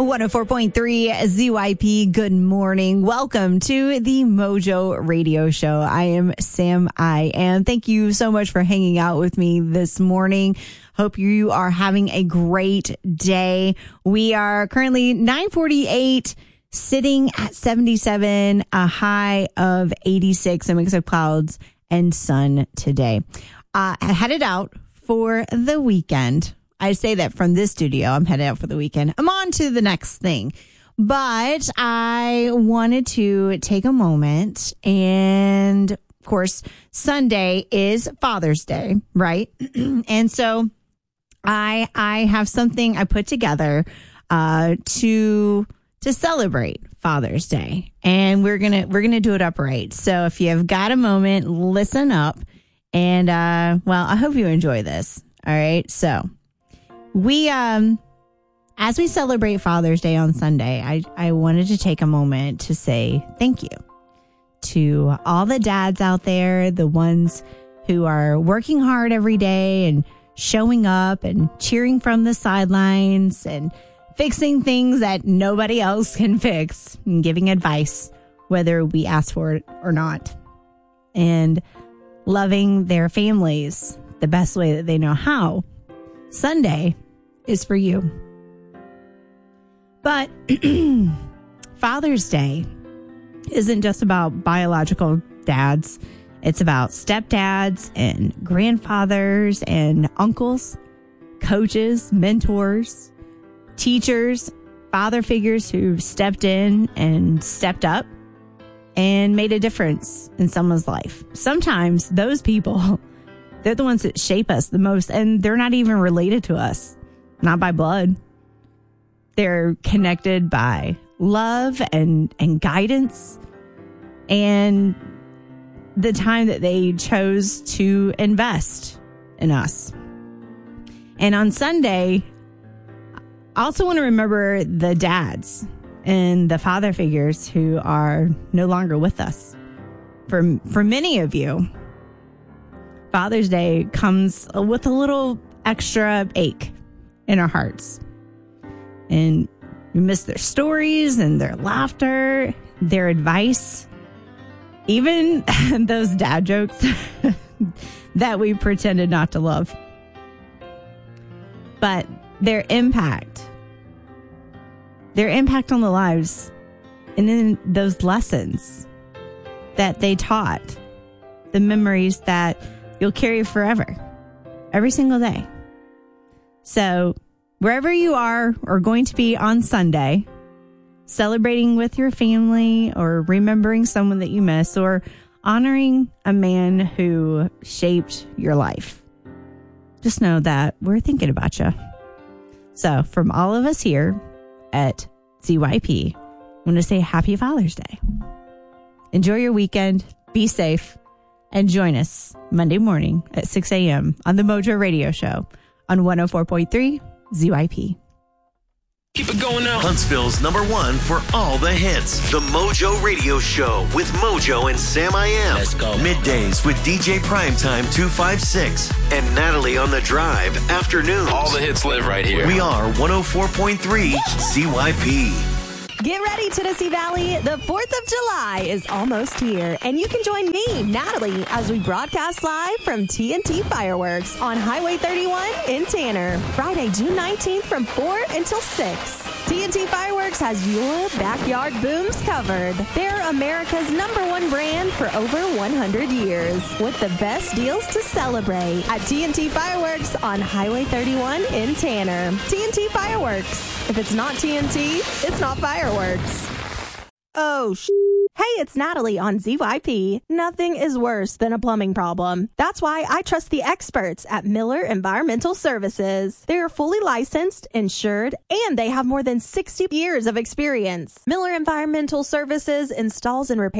104.3 ZYP. Good morning. Welcome to the Mojo Radio Show. I am Sam I Am. Thank you so much for hanging out with me this morning. Hope you are having a great day. We are currently 9:48, sitting at 77, a high of 86, a mix of clouds and sun today. Headed out for the weekend. I say that from this studio. I'm headed out for the weekend. I'm on to the next thing. But I wanted to take a moment, and of course, Sunday is Father's Day, right? And so I have something I put together to celebrate Father's Day. And we're gonna do it upright. So if you have got a moment, listen up. And well, I hope you enjoy this. All right. So we, as we celebrate Father's Day on Sunday, I wanted to take a moment to say thank you to all the dads out there, the ones who are working hard every day and showing up and cheering from the sidelines and fixing things that nobody else can fix and giving advice, whether we ask for it or not, and loving their families the best way that they know how. Sunday is for you. But Father's Day isn't just about biological dads. It's about stepdads and grandfathers and uncles, coaches, mentors, teachers, father figures who've stepped in and stepped up and made a difference in someone's life. Sometimes those people, they're the ones that shape us the most, and they're not even related to us, not by blood. They're connected by love and guidance and the time that they chose to invest in us. And on Sunday, I also want to remember the dads and the father figures who are no longer with us. For many of you, Father's Day comes with a little extra ache in our hearts. And we miss their stories and their laughter, their advice, even those dad jokes that we pretended not to love. But their impact on the lives and in those lessons that they taught, the memories that you'll carry forever, every single day. So wherever you are or going to be on Sunday, celebrating with your family or remembering someone that you miss or honoring a man who shaped your life, just know that we're thinking about you. So from all of us here at ZYP, I want to say Happy Father's Day. Enjoy your weekend. Be safe. And join us Monday morning at 6 a.m. on the Mojo Radio Show on 104.3 ZYP. Keep it going now. Huntsville's #1 for all the hits. The Mojo Radio Show with Mojo and Sam I Am. Let's go. Middays with DJ Primetime 256 and Natalie on the Drive afternoons. All the hits live right here. We are 104.3 CYP. Get ready, Tennessee Valley. The 4th of July is almost here, and you can join me, Natalie, as we broadcast live from TNT Fireworks on Highway 31 in Tanner, Friday, June 19th from 4 until 6. TNT Fireworks has your backyard booms covered. They're America's #1 brand for over 100 years, with the best deals to celebrate at TNT Fireworks on Highway 31 in Tanner. TNT Fireworks. If it's not TNT, it's not fireworks. Oh, Hey, it's Natalie on ZYP. Nothing is worse than a plumbing problem. That's why I trust the experts at Miller Environmental Services. They are fully licensed, insured, and they have more than 60 years of experience. Miller Environmental Services installs and repairs